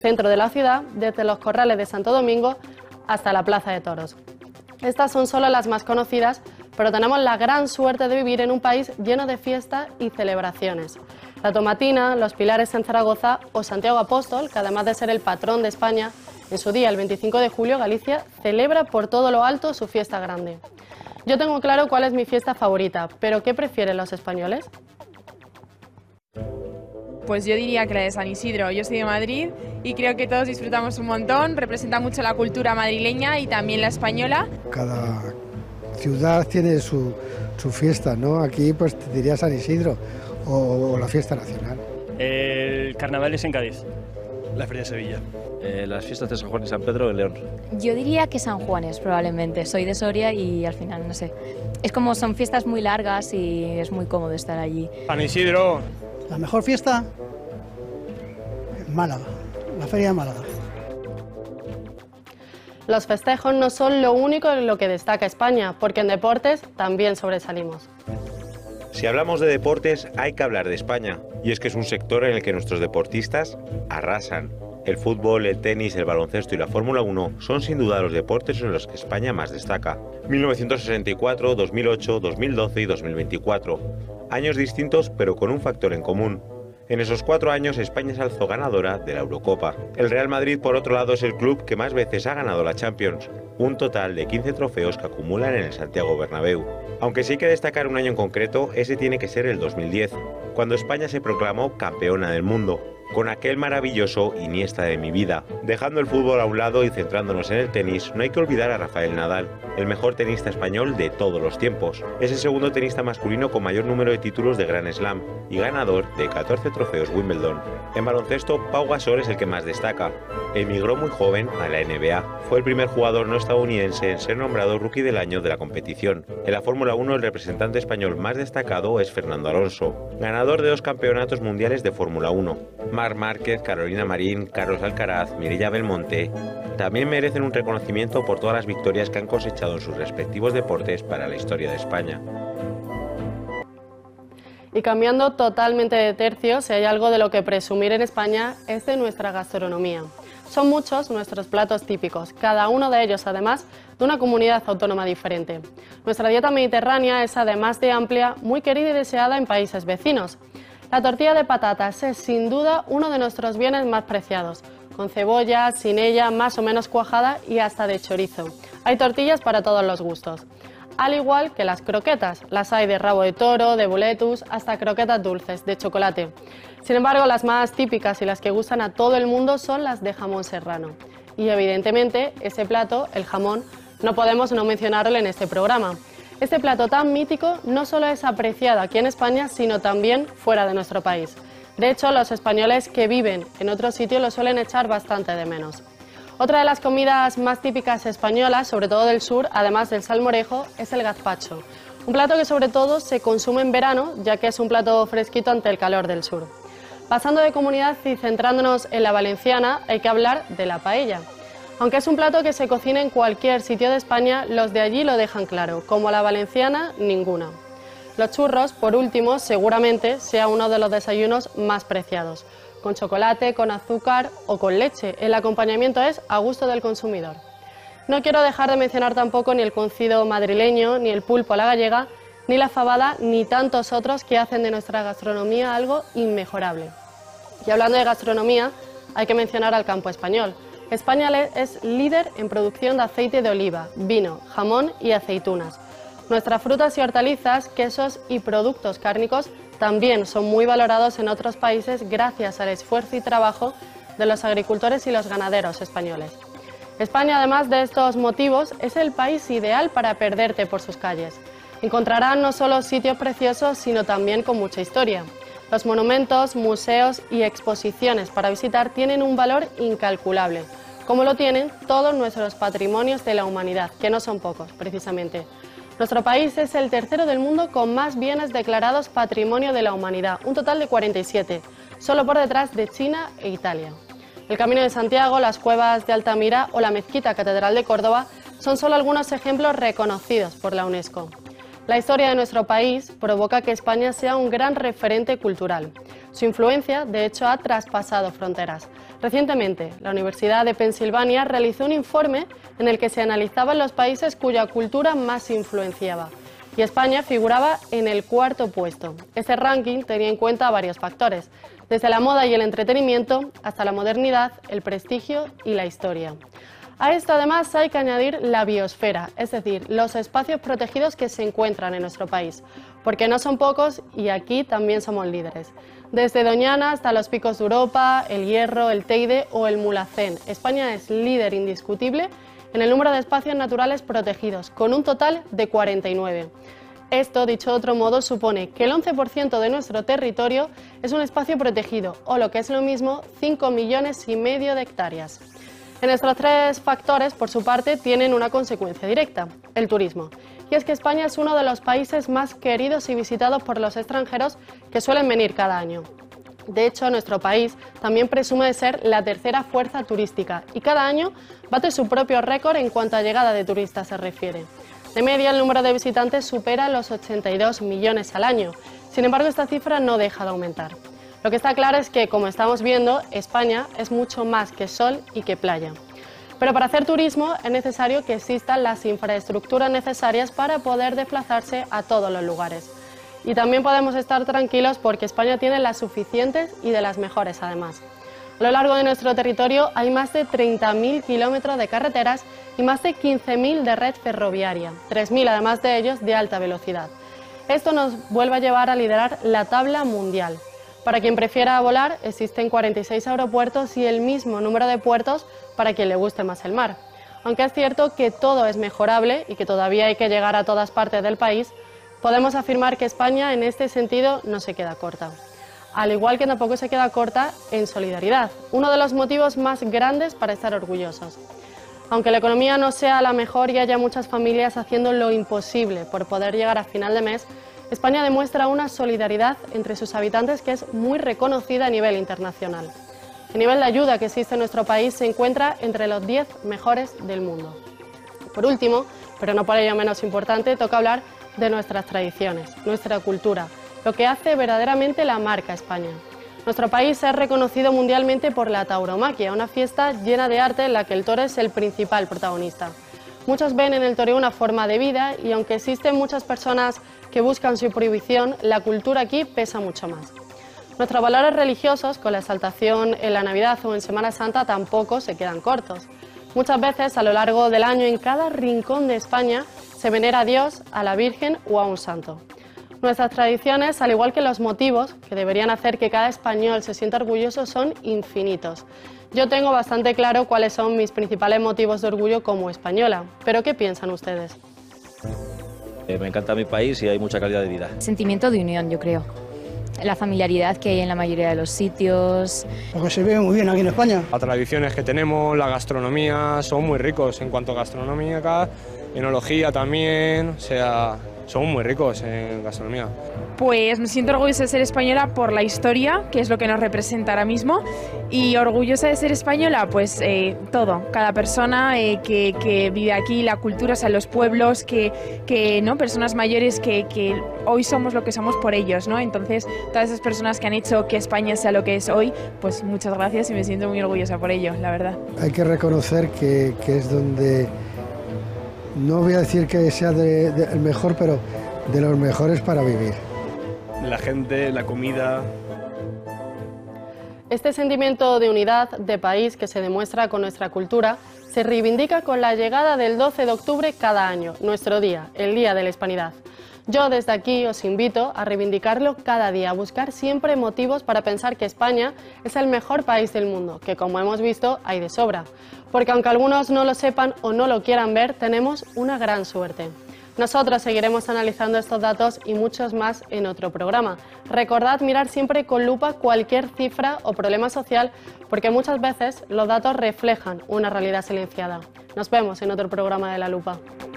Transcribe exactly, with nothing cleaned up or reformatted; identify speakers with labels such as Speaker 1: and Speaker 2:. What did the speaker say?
Speaker 1: centro de la ciudad, desde los corrales de Santo Domingo hasta la Plaza de Toros. Estas son solo las más conocidas, pero tenemos la gran suerte de vivir en un país lleno de fiestas y celebraciones. La Tomatina, los Pilares en Zaragoza o Santiago Apóstol, que además de ser el patrón de España, en su día, el veinticinco de julio, Galicia celebra por todo lo alto su fiesta grande. Yo tengo claro cuál es mi fiesta favorita, pero ¿qué prefieren los españoles?
Speaker 2: Pues yo diría que la de San Isidro. Yo soy de Madrid y creo que todos disfrutamos un montón, representa mucho la cultura madrileña y también la española.
Speaker 3: Cada ciudad tiene su, su fiesta, ¿no? Aquí pues te diría San Isidro o, o la fiesta nacional.
Speaker 4: El carnaval es en Cádiz. La Feria de Sevilla.
Speaker 5: Eh, las fiestas de San Juan y San Pedro de León.
Speaker 6: Yo diría que San Juanes, probablemente. Soy de Soria y al final, no sé. Es como son fiestas muy largas y es muy cómodo estar allí.
Speaker 4: San Isidro.
Speaker 7: La mejor fiesta, Málaga, la Feria de Málaga.
Speaker 1: Los festejos no son lo único en lo que destaca España, porque en deportes también sobresalimos.
Speaker 8: Si hablamos de deportes, hay que hablar de España, y es que es un sector en el que nuestros deportistas arrasan. El fútbol, el tenis, el baloncesto y la Fórmula uno son sin duda los deportes en los que España más destaca. mil novecientos sesenta y cuatro, dos mil ocho, dos mil doce y dos mil veinticuatro. Años distintos pero con un factor en común. En esos cuatro años España se alzó ganadora de la Eurocopa. El Real Madrid, por otro lado, es el club que más veces ha ganado la Champions, un total de quince trofeos que acumulan en el Santiago Bernabéu. Aunque sí hay que destacar un año en concreto, ese tiene que ser el dos mil diez, cuando España se proclamó campeona del mundo, con aquel maravilloso Iniesta de mi vida. Dejando el fútbol a un lado y centrándonos en el tenis, no hay que olvidar a Rafael Nadal, el mejor tenista español de todos los tiempos. Es el segundo tenista masculino con mayor número de títulos de Grand Slam y ganador de catorce trofeos Wimbledon. En baloncesto, Pau Gasol es el que más destaca. Emigró muy joven a la N B A. Fue el primer jugador no estadounidense en ser nombrado Rookie del Año de la competición. En la Fórmula uno, el representante español más destacado es Fernando Alonso, ganador de dos campeonatos mundiales de Fórmula uno. Marc Márquez, Carolina Marín, Carlos Alcaraz, Mireia Belmonte también merecen un reconocimiento por todas las victorias que han cosechado en sus respectivos deportes para la historia de España.
Speaker 1: Y cambiando totalmente de tercio, si hay algo de lo que presumir en España es de nuestra gastronomía. Son muchos nuestros platos típicos, cada uno de ellos además de una comunidad autónoma diferente. Nuestra dieta mediterránea es además de amplia, muy querida y deseada en países vecinos. La tortilla de patatas es sin duda uno de nuestros bienes más preciados, con cebolla, sin ella, más o menos cuajada y hasta de chorizo. Hay tortillas para todos los gustos. Al igual que las croquetas, las hay de rabo de toro, de boletus, hasta croquetas dulces, de chocolate. Sin embargo, las más típicas y las que gustan a todo el mundo son las de jamón serrano. Y evidentemente, ese plato, el jamón, no podemos no mencionarlo en este programa. Este plato tan mítico no solo es apreciado aquí en España, sino también fuera de nuestro país. De hecho, los españoles que viven en otros sitios lo suelen echar bastante de menos. Otra de las comidas más típicas españolas, sobre todo del sur, además del salmorejo, es el gazpacho. Un plato que sobre todo se consume en verano, ya que es un plato fresquito ante el calor del sur. Pasando de comunidad y centrándonos en la valenciana, hay que hablar de la paella. Aunque es un plato que se cocina en cualquier sitio de España, los de allí lo dejan claro, como la valenciana, ninguna. Los churros, por último, seguramente sea uno de los desayunos más preciados, con chocolate, con azúcar o con leche. El acompañamiento es a gusto del consumidor. No quiero dejar de mencionar tampoco ni el cocido madrileño, ni el pulpo a la gallega, ni la fabada, ni tantos otros que hacen de nuestra gastronomía algo inmejorable. Y hablando de gastronomía, hay que mencionar al campo español. España es líder en producción de aceite de oliva, vino, jamón y aceitunas. Nuestras frutas y hortalizas, quesos y productos cárnicos también son muy valorados en otros países gracias al esfuerzo y trabajo de los agricultores y los ganaderos españoles. España, además de estos motivos, es el país ideal para perderte por sus calles. Encontrarán no solo sitios preciosos, sino también con mucha historia. Los monumentos, museos y exposiciones para visitar tienen un valor incalculable, como lo tienen todos nuestros patrimonios de la humanidad, que no son pocos, precisamente. Nuestro país es el tercero del mundo con más bienes declarados Patrimonio de la Humanidad, un total de cuarenta y siete, solo por detrás de China e Italia. El Camino de Santiago, las cuevas de Altamira o la Mezquita Catedral de Córdoba son solo algunos ejemplos reconocidos por la UNESCO. La historia de nuestro país provoca que España sea un gran referente cultural. Su influencia, de hecho, ha traspasado fronteras. Recientemente, la Universidad de Pensilvania realizó un informe en el que se analizaban los países cuya cultura más influenciaba. Y España figuraba en el cuarto puesto. Este ranking tenía en cuenta varios factores, desde la moda y el entretenimiento hasta la modernidad, el prestigio y la historia. A esto además hay que añadir la biosfera, es decir, los espacios protegidos que se encuentran en nuestro país, porque no son pocos y aquí también somos líderes. Desde Doñana hasta los Picos de Europa, el Hierro, el Teide o el Mulhacén, España es líder indiscutible en el número de espacios naturales protegidos, con un total de cuarenta y nueve. Esto, dicho de otro modo, supone que el once por ciento de nuestro territorio es un espacio protegido, o lo que es lo mismo, cinco millones y medio de hectáreas. En estos tres factores, por su parte, tienen una consecuencia directa, el turismo. Y es que España es uno de los países más queridos y visitados por los extranjeros que suelen venir cada año. De hecho, nuestro país también presume de ser la tercera fuerza turística y cada año bate su propio récord en cuanto a llegada de turistas se refiere. De media, el número de visitantes supera los ochenta y dos millones al año. Sin embargo, esta cifra no deja de aumentar. Lo que está claro es que, como estamos viendo, España es mucho más que sol y que playa. Pero para hacer turismo es necesario que existan las infraestructuras necesarias para poder desplazarse a todos los lugares. Y también podemos estar tranquilos porque España tiene las suficientes y de las mejores además. A lo largo de nuestro territorio hay más de treinta mil kilómetros de carreteras y más de quince mil de red ferroviaria, tres mil además de ellos de alta velocidad. Esto nos vuelve a llevar a liderar la tabla mundial. Para quien prefiera volar, existen cuarenta y seis aeropuertos y el mismo número de puertos para quien le guste más el mar. Aunque es cierto que todo es mejorable y que todavía hay que llegar a todas partes del país, podemos afirmar que España en este sentido no se queda corta. Al igual que tampoco se queda corta en solidaridad, uno de los motivos más grandes para estar orgullosos. Aunque la economía no sea la mejor y haya muchas familias haciendo lo imposible por poder llegar a final de mes, España demuestra una solidaridad entre sus habitantes que es muy reconocida a nivel internacional. El nivel de ayuda que existe en nuestro país se encuentra entre los diez mejores del mundo. Por último, pero no por ello menos importante, toca hablar de nuestras tradiciones, nuestra cultura, lo que hace verdaderamente la marca España. Nuestro país es reconocido mundialmente por la tauromaquia, una fiesta llena de arte en la que el toro es el principal protagonista. Muchos ven en el toreo una forma de vida y aunque existen muchas personas que buscan su prohibición, la cultura aquí pesa mucho más. Nuestros valores religiosos, con la exaltación en la Navidad o en Semana Santa, tampoco se quedan cortos. Muchas veces a lo largo del año en cada rincón de España se venera a Dios, a la Virgen o a un santo. Nuestras tradiciones, al igual que los motivos que deberían hacer que cada español se sienta orgulloso, son infinitos. Yo tengo bastante claro cuáles son mis principales motivos de orgullo como española, pero ¿qué piensan ustedes?
Speaker 5: Eh, me encanta mi país y hay mucha calidad de vida.
Speaker 6: Sentimiento de unión, yo creo. La familiaridad que hay en la mayoría de los sitios.
Speaker 7: Porque se ve muy bien aquí en España.
Speaker 9: Las tradiciones que tenemos, la gastronomía, son muy ricos en cuanto a gastronomía, enología también, o sea, son muy ricos en gastronomía.
Speaker 2: Pues me siento orgullosa de ser española por la historia, que es lo que nos representa ahora mismo, y orgullosa de ser española, pues eh, todo, cada persona eh, que, que vive aquí, la cultura, o sea, los pueblos, que, que ¿no? personas mayores que, que hoy somos lo que somos por ellos, ¿no? Entonces, todas esas personas que han hecho que España sea lo que es hoy, pues muchas gracias y me siento muy orgullosa por ello, la verdad.
Speaker 3: Hay que reconocer que, que es donde, no voy a decir que sea de, de, el mejor, pero de los mejores para vivir.
Speaker 4: La gente, la comida.
Speaker 1: Este sentimiento de unidad de país que se demuestra con nuestra cultura se reivindica con la llegada del doce de octubre cada año, nuestro día, el Día de la Hispanidad. Yo desde aquí os invito a reivindicarlo cada día, a buscar siempre motivos para pensar que España es el mejor país del mundo, que como hemos visto hay de sobra. Porque aunque algunos no lo sepan o no lo quieran ver, tenemos una gran suerte. Nosotros seguiremos analizando estos datos y muchos más en otro programa. Recordad mirar siempre con lupa cualquier cifra o problema social, porque muchas veces los datos reflejan una realidad silenciada. Nos vemos en otro programa de La Lupa.